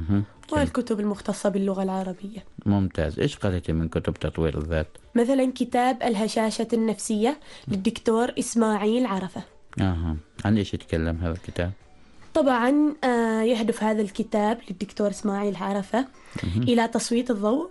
والكتب المختصة باللغة العربية. ممتاز. إيش قرأتي من كتب تطوير الذات؟ مثلا كتاب الهشاشة النفسية للدكتور إسماعيل عرفة. عن إيش يتكلم هذا الكتاب؟ طبعا يهدف هذا الكتاب للدكتور إسماعيل عرفة إلى تسليط الضوء